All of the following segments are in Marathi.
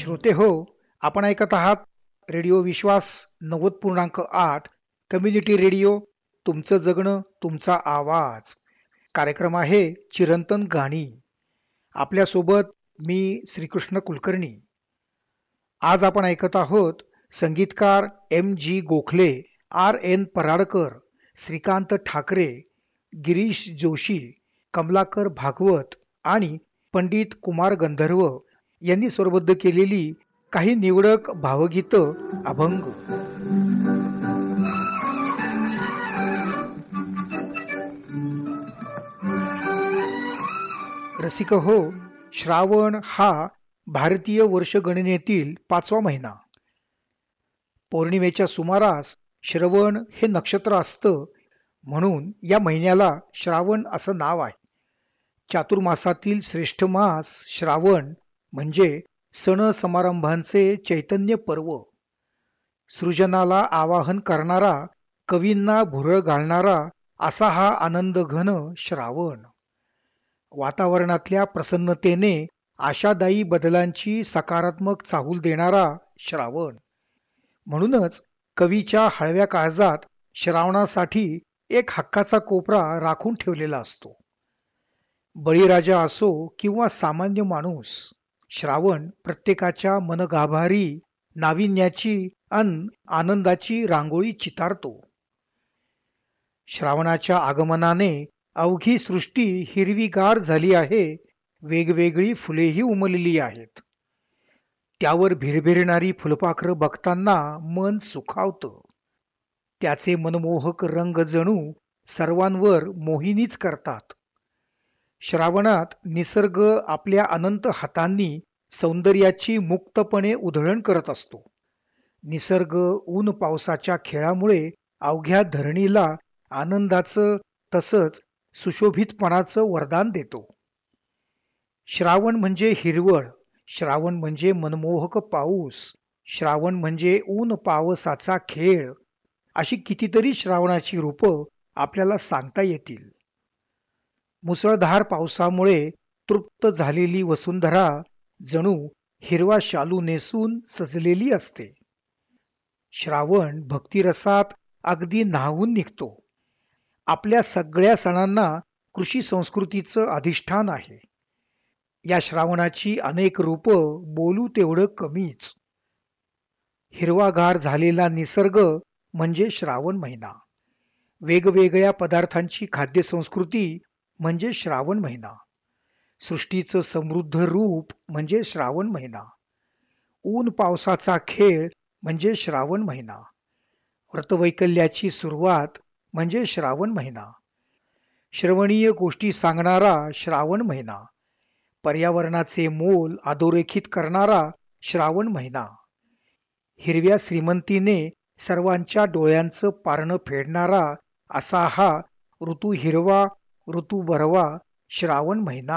श्रोते हो, आपण ऐकत आहात रेडिओ विश्वास 90.8 कम्युनिटी रेडिओ. तुमचं जगणं तुमचा आवाज. कार्यक्रम आहे चिरंतन गाणी. आपल्यासोबत मी श्रीकृष्ण कुलकर्णी. आज आपण ऐकत आहोत संगीतकार M.G. गोखले, R.N. पराडकर, श्रीकांत ठाकरे, गिरीश जोशी, कमलाकर भागवत आणि पंडित कुमार गंधर्व यांनी स्वरबद्ध केलेली काही निवडक भावगीतं, अभंग. रसिक हो, श्रावण हा भारतीय वर्षगणनेतील 5वा महिना. पौर्णिमेच्या सुमारास श्रवण हे नक्षत्र असतं, म्हणून या महिन्याला श्रावण असं नाव आहे. चातुर्मासातील श्रेष्ठ मास श्रावण म्हणजे सण समारंभांचे चैतन्य पर्व. सृजनाला आवाहन करणारा, कवींना भुरळ घालणारा असा हा आनंद घन श्रावण. वातावरणातल्या प्रसन्नतेने आशादायी बदलांची सकारात्मक चाहूल देणारा श्रावण. म्हणूनच कवीच्या हळव्या काळजात श्रावणासाठी एक हक्काचा कोपरा राखून ठेवलेला असतो. बळीराजा असो किंवा सामान्य माणूस, श्रावण प्रत्येकाच्या मनगाभारी नाविन्याची आनंदाची रांगोळी चितारतो. श्रावणाच्या आगमनाने अवघी सृष्टी हिरवीगार झाली आहे. वेगवेगळी फुलेही उमलली आहेत. त्यावर भिरभिरणारी फुलपाखरं बघताना मन सुखावतं. त्याचे मनमोहक रंग जणू सर्वांवर मोहिनीच करतात. श्रावणात निसर्ग आपल्या अनंत हातांनी सौंदर्याची मुक्तपणे उधळण करत असतो. निसर्ग ऊन पावसाच्या खेळामुळे अवघ्या धरणीला आनंदाचं तसंच सुशोभितपणाचं वरदान देतो. श्रावण म्हणजे हिरवळ, श्रावण म्हणजे मनमोहक पाऊस, श्रावण म्हणजे ऊन पावसाचा खेळ, अशी कितीतरी श्रावणाची रूपं आपल्याला सांगता येतील. मुसळधार पावसामुळे तृप्त झालेली वसुंधरा जणू हिरवा शालू नेसून सजलेली असते. श्रावण भक्तिरसात अगदी न्हावून निघतो. आपल्या सगळ्या सणांना कृषी संस्कृतीचं अधिष्ठान आहे. या श्रावणाची अनेक रूपं बोलू तेवढं कमीच. हिरवागार झालेला निसर्ग म्हणजे श्रावण महिना. वेगवेगळ्या पदार्थांची खाद्यसंस्कृती म्हणजे श्रावण महिना. सृष्टीचं समृद्ध रूप म्हणजे श्रावण महिना. ऊन पावसाचा खेळ म्हणजे श्रावण महिना. व्रतवैकल्याची सुरुवात म्हणजे श्रावण महिना. श्रवणीय गोष्टी सांगणारा श्रावण महिना. पर्यावरणाचे मोल अधोरेखित करणारा श्रावण महिना. हिरव्या श्रीमंतीने सर्वांच्या डोळ्यांचं पारणं फेडणारा असा हा ऋतू हिरवा, ऋतू बरवा श्रावण महिना.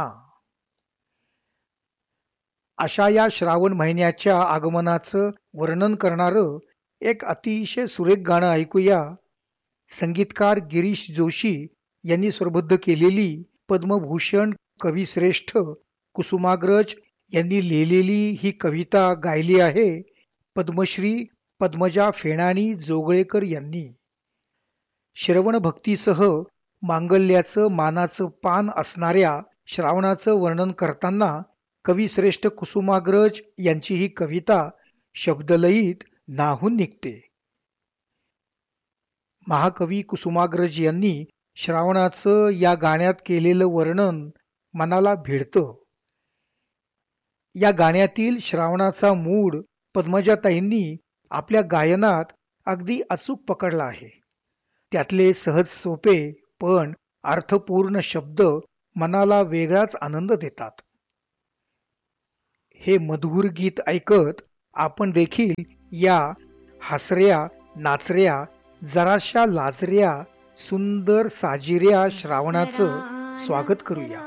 अशा या श्रावण महिन्याच्या आगमनाचं वर्णन करणारं एक अतिशय सुरेख गाणं ऐकूया. संगीतकार गिरीश जोशी यांनी स्वरबद्ध केलेली, पद्मभूषण कविश्रेष्ठ कुसुमाग्रज यांनी लिहिलेली ही कविता गायली आहे पद्मश्री पद्मजा फेणानी जोगळेकर यांनी. श्रवण भक्तीसह मांगल्याचं मानाचं पान असणाऱ्या श्रावणाचं वर्णन करताना कविश्रेष्ठ कुसुमाग्रज यांची ही कविता शब्दलयीत न्हावून निघते. महाकवी कुसुमाग्रज यांनी श्रावणाचं या गाण्यात केलेलं वर्णन मनाला भिडतं. या गाण्यातील श्रावणाचा मूड पद्मजाताईंनी आपल्या गायनात अगदी अचूक पकडला आहे. त्यातले सहज सोपे पण अर्थपूर्ण शब्द मनाला वेगळाच आनंद देतात. हे मधुर गीत ऐकत आपण देखील या हसऱ्या, नाचऱ्या, जराशा लाजऱ्या, सुंदर साजिऱ्या श्रावणाचं स्वागत करूया.